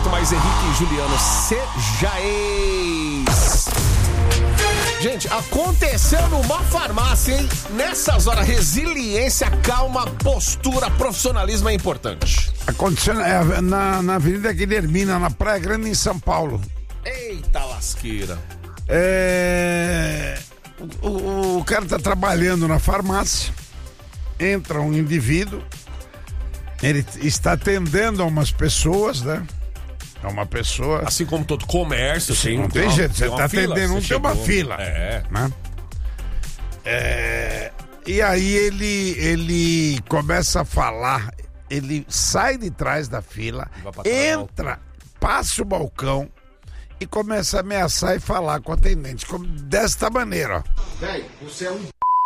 mais Henrique e Juliano, seja ex. Gente, aconteceu numa farmácia, hein? Nessas horas, resiliência, calma, postura, profissionalismo é importante. Aconteceu na Avenida Guilhermina, na Praia Grande, em São Paulo. Eita lasqueira. O cara tá trabalhando na farmácia, entra um indivíduo, ele está atendendo a umas pessoas, né? É uma pessoa... Assim como todo comércio, sim. Não tem jeito, você tá atendendo, não tem uma fila. Né? E aí ele começa a falar, ele sai de trás da fila, entra, passa o balcão e começa a ameaçar e falar com o atendente, desta maneira, ó. Véi, você é um...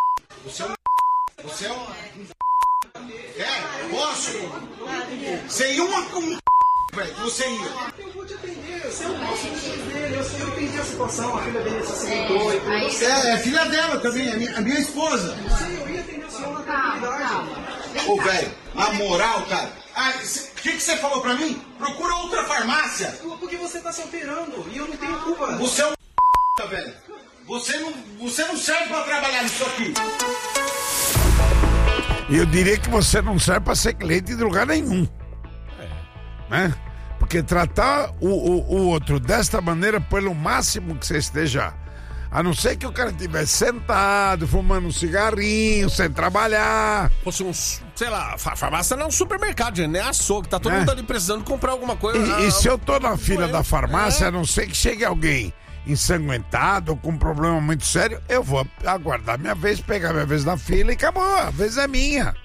Posso? Sem uma com... Você ia. Eu vou te atender, você é o nosso dele, eu entendi a situação, a filha dele se acidentou e tudo. É filha dela também, a minha esposa. Sim, eu ia atender o senhor na tranquilidade. Ô, velho, na moral, cara. O que você falou pra mim? Procura outra farmácia. Porque você tá se alterando e eu não tenho culpa. Você é um velho. Você não serve pra trabalhar nisso aqui. E eu diria que você não serve pra ser cliente de lugar nenhum. Né? Porque tratar o outro desta maneira, pelo máximo que você esteja, a não ser que o cara estivesse sentado, fumando um cigarrinho, sem trabalhar. Fosse um, sei lá, farmácia não é um supermercado, gente, né? Açougue, tá todo mundo ali precisando comprar alguma coisa. E se eu tô na fila da farmácia, a não ser que chegue alguém ensanguentado ou com um problema muito sério, eu vou aguardar minha vez, pegar minha vez na fila e acabou, a vez é minha.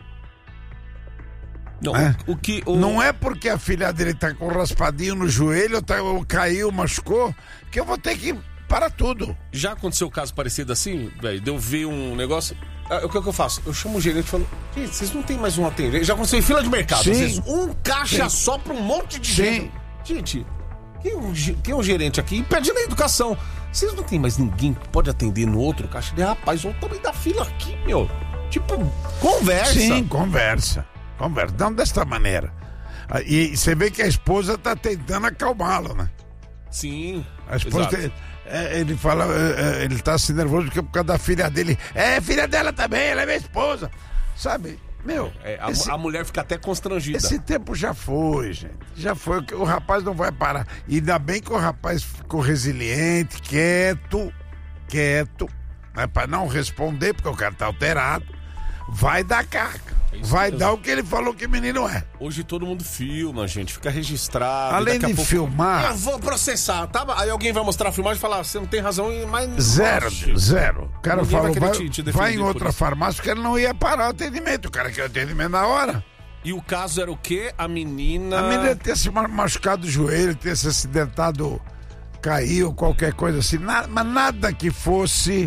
Não, Não é porque a filha dele tá com um raspadinho no joelho, ou caiu, machucou, que eu vou ter que parar tudo. Já aconteceu um caso parecido assim, velho? De eu ver um negócio. O que eu faço? Eu chamo o gerente e falo: gente, vocês não tem mais um atendente? Já aconteceu em fila de mercado. Sim. Vocês, um caixa só pra um monte de gente. Gente, quem é um gerente aqui pedindo a educação? Vocês não tem mais ninguém que pode atender no outro caixa? Rapaz, olha o tamanho da fila aqui, meu. Tipo, conversa. Sim, conversa, não desta maneira. E você vê que a esposa tá tentando acalmá-lo, né? Sim. A esposa ele fala, ele tá assim nervoso porque por causa da filha dele. Filha dela também, ela é minha esposa. Sabe, meu. A mulher fica até constrangida. Esse tempo já foi, gente. Já foi. O rapaz não vai parar. E ainda bem que o rapaz ficou resiliente, quieto, né, pra não responder, porque o cara tá alterado. Vai dar carga. Vai dar o que ele falou que menino é. Hoje todo mundo filma, gente, fica registrado. Além de filmar... Eu vou processar, tá? Aí alguém vai mostrar a filmagem e falar: você não tem razão, mas... Zero. O cara falou, vai em outra isso. farmácia, porque ele não ia parar o atendimento. O cara quer o atendimento na hora. E o caso era o quê? A menina ter se machucado o joelho, ter se acidentado, caiu, qualquer coisa assim. Mas nada que fosse...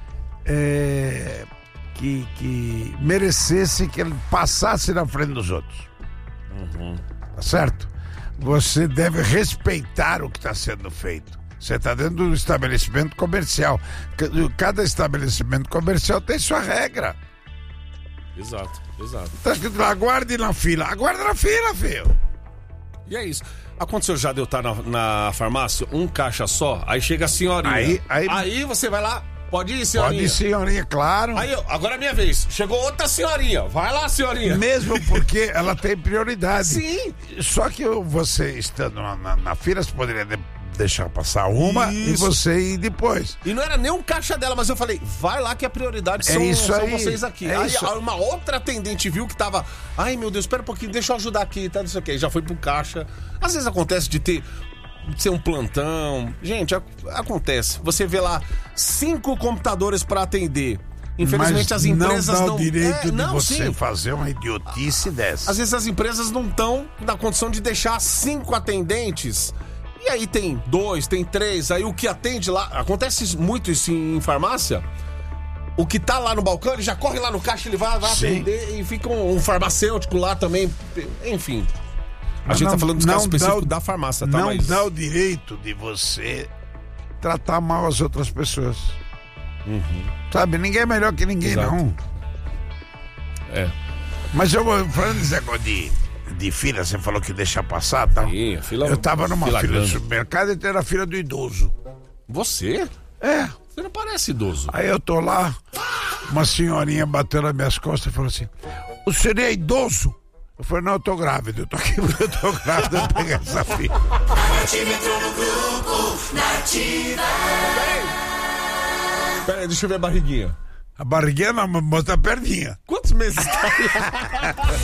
Que merecesse que ele passasse na frente dos outros. Tá certo? Você deve respeitar o que está sendo feito. Você está dentro de um estabelecimento comercial. Cada estabelecimento comercial tem sua regra. Exato. Tá escrito lá: aguarde na fila. Aguarda na fila, filho. E é isso. Aconteceu já de eu estar na farmácia, um caixa só, aí chega a senhorinha. Aí você vai lá. Pode ir, senhorinha. Pode ir, senhorinha, claro. Aí, agora é minha vez. Chegou outra senhorinha. Vai lá, senhorinha. Mesmo porque ela tem prioridade. Sim. Só que você estando na fila, você poderia deixar passar uma e você ir depois. E não era nem um caixa dela, mas eu falei: vai lá que a prioridade são vocês aqui. Aí uma outra atendente viu que tava: ai, meu Deus, espera um pouquinho, deixa eu ajudar aqui, tá? Não sei o que. Já foi pro caixa. Às vezes acontece de ser um plantão. Gente, acontece. Você vê lá 5 computadores para atender. Infelizmente as empresas não dá o direito de você fazer uma idiotice dessa. Às vezes as empresas não estão na condição de deixar 5 atendentes. E aí tem 2, tem 3. Aí o que atende lá... Acontece muito isso em farmácia. O que tá lá no balcão, ele já corre lá no caixa, ele vai atender. E fica um farmacêutico lá também. Enfim... A gente tá falando dos casos específicos da farmácia, tá? Não dá o direito de você tratar mal as outras pessoas. Sabe? Ninguém é melhor que ninguém. Exato. Não. Mas eu vou falando desse negócio de fila, você falou que deixa passar, tá? Sim, a fila. Eu tava numa fila grande. do supermercado e era a fila do idoso. Você? É. Você não parece idoso. Aí eu tô lá, uma senhorinha bateu nas minhas costas e falou assim: o senhor é idoso? Eu falei: não, eu tô grávida, eu tô aqui porque eu tô grávida, eu peguei essa fila. Peraí, deixa eu ver a barriguinha. A barriguinha não, mostra a perninha. Quantos meses tá?